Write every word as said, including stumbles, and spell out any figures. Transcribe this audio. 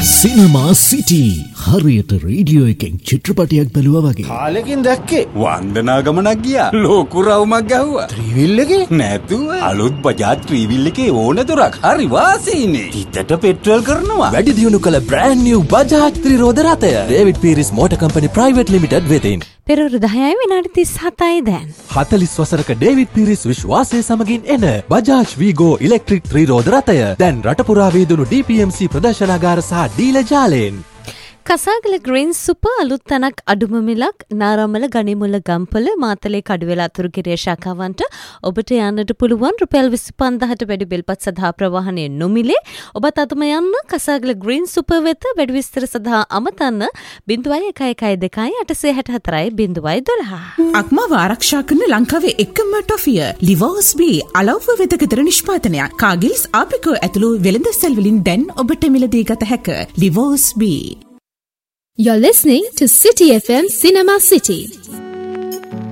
සිනමා සිටි හරියට රේඩියෝ එකෙන් චිත්‍රපටයක් බැලුවා වගේ. කාලෙකින් දැක්කේ වන්දනා ගමනක් ගියා. ලෝකු රවුමක් ගැහුවා. ත්‍රිවිල් එකේ නැතුව අලුත් බජාජ් ත්‍රිවිල් එකේ ඕන දොරක් හරි වාසීනේ. තිතට පෙට්‍රල් කරනවා. වැඩි දියුණු කළ brand new බජාජ් ත්‍රිරෝද රථය David Peiris motor company private limited වෙතින්. පෙරවරු දහයයි විනාඩි තිස් හතයි දැන්. හතළිස් වසරක ඩේවිඩ් පීරිස් විශ්වාසය සමගින් එන බජාජ් වීගෝ ඉලෙක්ට්‍රික් ත්‍රිරෝද රථය දැන් රට පුරා වේදුණු ඩී පී එම් සී ප්‍රදර්ශනාගාර සහ ඩීලර් ජාලයෙන්. කසාගල ග්‍රීන් සුපර් අලුත් තැනක් අඩුම මිලක් නාරාමල ගනිමුල්ල ගම්පල මාතලේ කඩුවෙල අතුරුගිරිය ශාඛාවන්ට ඔබට යන්නට පුළුවන් රුපියල් විසි පන්දාහට වැඩි බිල්පත් සඳහා ප්‍රවාහනය නොමිලේ. ඔබත් අදම යන්න කසාගල ග්‍රීන් සුපර් වෙත වැඩි විස්තර සඳහා අමතන්න බිංදුවයි එකයි එකයි දෙකයි අටසිය හැට හතරයි බිංදුවයි දොළහ. අක්මාව ආරක්ෂා කරන ලංකාවේ එකම ටොෆිය ලිවෝස් බී අලව්ව වෙත ගෙදර නිෂ්පාදනයක්. කාගිල්ස් ආපිකෝ ඇතුළු වෙළඳ සැල් වලින් දැන් ඔබට මිලදී ගත හැක. ලිවෝස් බී. You're listening to City F M Cinema City.